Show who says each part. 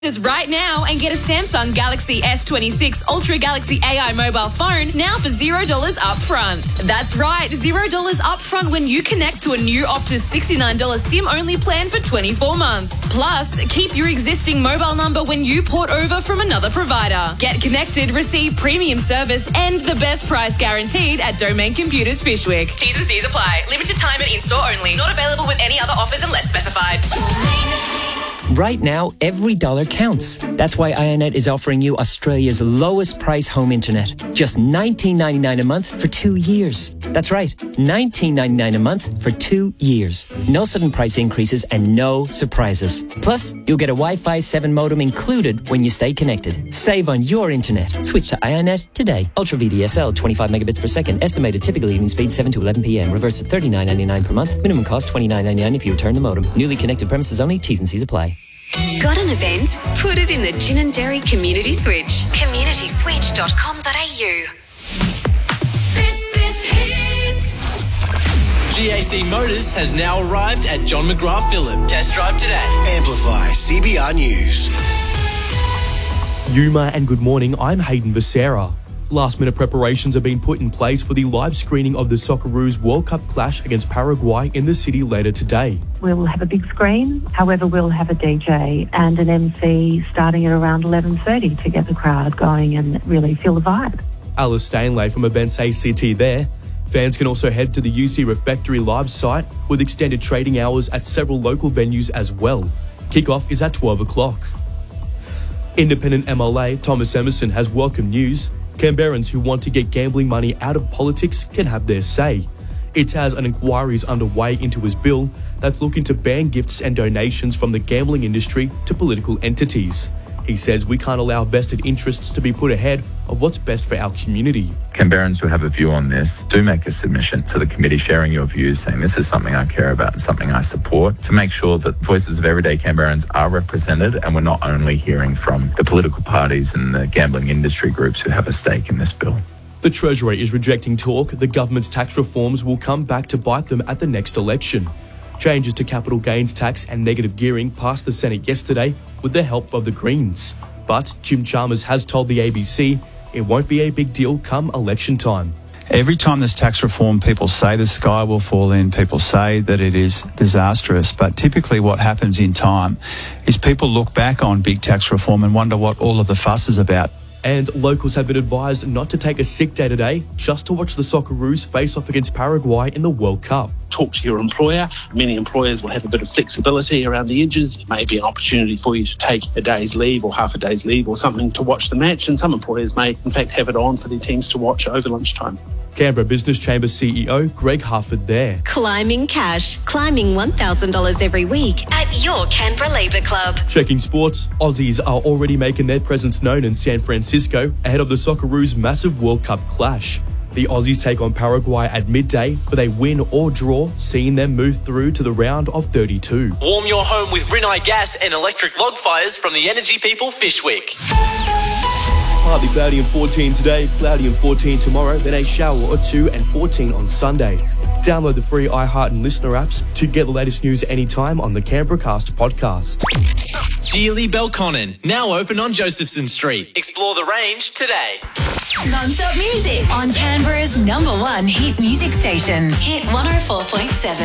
Speaker 1: Is right now and get a Samsung Galaxy S26 Ultra Galaxy AI mobile phone now for $0 upfront. That's right, $0 upfront when you connect to a new Optus $69 SIM-only plan for 24 months. Plus, keep your existing mobile number when you port over from another provider. Get connected, receive premium service and the best price guaranteed at Domain Computers Fishwick. T's and C's apply. Limited time and in-store only. Not available with any other offers unless specified.
Speaker 2: Right now, every dollar counts. That's why IONET is offering you Australia's lowest price home internet. Just $19.99 a month for 2 years. That's right, $19.99 a month for 2 years. No sudden price increases and no surprises. Plus, you'll get a Wi-Fi 7 modem included when you stay connected. Save on your internet. Switch to IONET today. Ultra VDSL, 25 megabits per second. Estimated typical evening speed 7 to 11 p.m. Reverse at $39.99 per month. Minimum cost $29.99 if you return the modem. Newly connected premises only. T's and C's apply.
Speaker 3: Got an event? Put it in the Gin and Dairy Community Switch. communityswitch.com.au.
Speaker 1: This is Hit.
Speaker 4: GAC Motors has now arrived at John McGrath Phillip. Test drive today.
Speaker 5: Amplify CBR News.
Speaker 6: Yuma and good morning, I'm Hayden Becerra. Last-minute preparations have been put in place for the live screening of the Socceroos World Cup clash against Paraguay in the city later today.
Speaker 7: We'll have a big screen, however we'll have a DJ and an MC starting at around 11:30 to get the crowd going and really feel the vibe.
Speaker 6: Alice Stanley from Events ACT there. Fans can also head to the UC Refectory live site with extended trading hours at several local venues as well. Kickoff is at 12 o'clock. Independent MLA Thomas Emerson has welcome news. Canberrans who want to get gambling money out of politics can have their say. It has an inquiry underway into his bill that's looking to ban gifts and donations from the gambling industry to political entities. He says we can't allow vested interests to be put ahead of what's best for our community.
Speaker 8: Canberrans who have a view on this, do make a submission to the committee sharing your views, saying this is something I care about and something I support, to make sure that voices of everyday Canberrans are represented and we're not only hearing from the political parties and the gambling industry groups who have a stake in this bill.
Speaker 6: The Treasury is rejecting talk the government's tax reforms will come back to bite them at the next election. Changes to capital gains tax and negative gearing passed the Senate yesterday with the help of the Greens. But Jim Chalmers has told the ABC it won't be a big deal come election time.
Speaker 9: Every time there's tax reform, people say the sky will fall in, people say that it is disastrous, but typically what happens in time is people look back on big tax reform and wonder what all of the fuss is about.
Speaker 6: And locals have been advised not to take a sick day today, just to watch the Socceroos face off against Paraguay in the World Cup.
Speaker 10: Talk to your employer. Many employers will have a bit of flexibility around the edges. It may be an opportunity for you to take a day's leave or half a day's leave or something to watch the match, and some employers may in fact have it on for their teams to watch over lunchtime.
Speaker 6: Canberra Business Chamber CEO Greg Harford there.
Speaker 3: Climbing cash. Climbing $1,000 every week at your Canberra Labour Club.
Speaker 6: Checking sports, Aussies are already making their presence known in San Francisco ahead of the Socceroos' massive World Cup clash. The Aussies take on Paraguay at midday, but they win or draw, seeing them move through to the round of 32.
Speaker 4: Warm your home with Rinnai gas and electric log fires from the energy people Fishwick.
Speaker 6: Partly cloudy and 14 today, cloudy and 14 tomorrow, then a shower or two and 14 on Sunday. Download the free iHeart and Listener apps to get the latest news anytime on the Canberra Cast podcast.
Speaker 4: Geely Belconnen, now open on Josephson Street. Explore the range today.
Speaker 1: Non-stop music on Canberra's #1 hit music station. Hit 104.7.